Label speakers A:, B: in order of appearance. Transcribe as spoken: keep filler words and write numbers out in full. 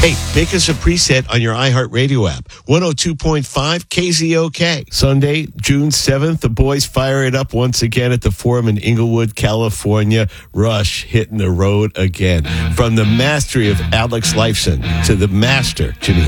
A: Hey, make us a preset on your iHeartRadio app. one oh two point five K Z O K. Sunday, June seventh, the boys fire it up once again at the Forum in Inglewood, California. Rush hitting the road again. From the mastery of Alex Lifeson to the master, Jimmy